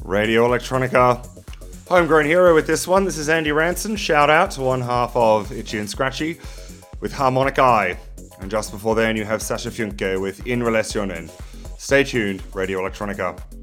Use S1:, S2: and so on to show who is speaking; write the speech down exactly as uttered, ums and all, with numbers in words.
S1: Radio Electronica. Homegrown hero with this one. This is Andy Ranson. Shout out to one half of Itchy and Scratchy with Harmonic Eye. And just before then, you have Sasha Funke with In Relationen. Stay tuned, Radio Electronica.